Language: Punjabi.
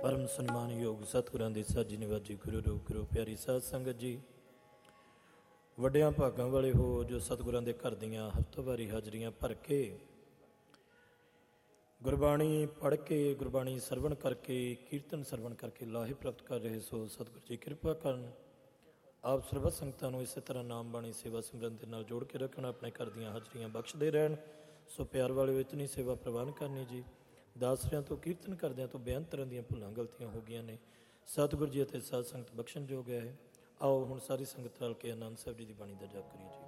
परम सन्मानयोग सतगुरां दी साजी निवाजी गुरु रूप गुरु प्यारी साध संगत जी, ਵੱਡਿਆਂ ਭਾਗਾਂ ਵਾਲੇ ਹੋ ਜੋ ਸਤਿਗੁਰਾਂ ਦੇ ਘਰ ਦੀਆਂ ਹਫ਼ਤਾਵਾਰੀ ਹਾਜ਼ਰੀਆਂ ਭਰ ਕੇ ਗੁਰਬਾਣੀ ਪੜ੍ਹ ਕੇ ਗੁਰਬਾਣੀ ਸਰਵਣ ਕਰਕੇ ਕੀਰਤਨ ਸਰਵਣ ਕਰਕੇ ਲਾਹੇ ਪ੍ਰਾਪਤ ਕਰ ਰਹੇ ਸੋ ਸਤਿਗੁਰ ਜੀ ਕਿਰਪਾ ਕਰਨ ਆਪ ਸਰਬਤ ਸੰਗਤਾਂ ਨੂੰ ਇਸੇ ਤਰ੍ਹਾਂ ਨਾਮ ਬਾਣੀ ਸੇਵਾ ਸਿਮਰਨ ਦੇ ਨਾਲ ਜੋੜ ਕੇ ਰੱਖਣਾ, ਆਪਣੇ ਘਰ ਦੀਆਂ ਹਾਜ਼ਰੀਆਂ ਬਖਸ਼ਦੇ ਰਹਿਣ। ਸੋ ਪਿਆਰ ਵਾਲਿਓ ਇਤਨੀ ਸੇਵਾ ਪ੍ਰਵਾਨ ਕਰਨੀ ਜੀ। ਦਾਸਰਿਆਂ ਤੋਂ ਕੀਰਤਨ ਕਰਦਿਆਂ ਤੋਂ ਬੇਅੰਤ ਤਰ੍ਹਾਂ ਦੀਆਂ ਭੁੱਲਾਂ ਗਲਤੀਆਂ ਹੋ ਗਈਆਂ ਨੇ, ਸਤਿਗੁਰ ਜੀ ਅਤੇ ਸਾਧ ਸੰਗਤ ਬਖਸ਼ਣਯੋਗ ਹੈ। ਆਓ ਹੁਣ ਸਾਰੀ ਸੰਗਤ ਰਲ ਕੇ ਆਨੰਦ ਸਾਹਿਬ ਜੀ ਦੀ ਬਾਣੀ ਦਾ ਜਾਪ ਕਰੀਏ ਜੀ।